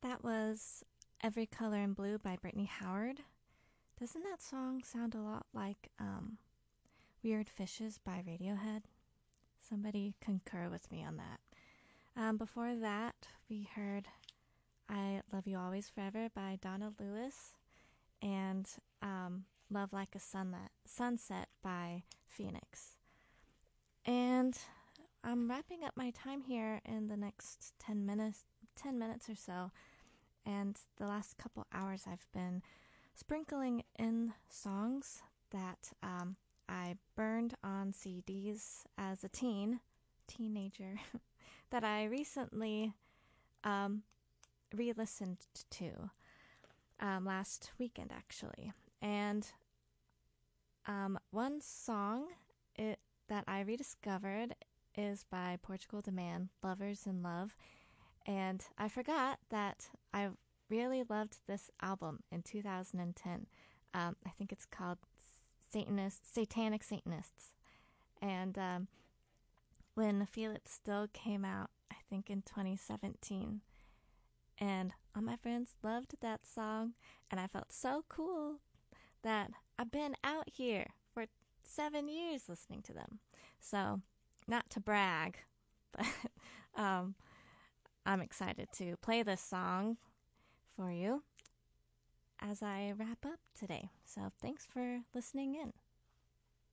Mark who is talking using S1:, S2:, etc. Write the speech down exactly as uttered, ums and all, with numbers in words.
S1: That was Every Color in Blue by Brittany Howard. Doesn't that song sound a lot like um, Weird Fishes by Radiohead? Somebody concur with me on that. Um, before that, we heard I Love You Always Forever by Donna Lewis and um, Love Like a Sunlet, Sunset by Phoenix. And I'm wrapping up my time here in the next ten minutes, ten minutes or so. And the last couple hours I've been sprinkling in songs that um, I burned on C Ds as a teen, teenager, that I recently um, re-listened to um, last weekend, actually. And um, one song it, that I rediscovered is by Portugal the Man, Lovers in Love. And I forgot that I really loved this album in two thousand ten. Um, I think it's called Satanist, Satanic Satanists. And um, when Feel It Still came out, I think in twenty seventeen. And all my friends loved that song. And I felt so cool that I've been out here for seven years listening to them. So, not to brag, but um, I'm excited to play this song for you as I wrap up today. So thanks for listening in.